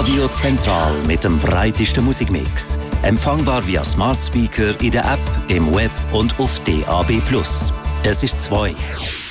Radio Zentral mit dem breitesten Musikmix. Empfangbar via Smart Speaker in der App, im Web und auf DAB+. Es ist 2.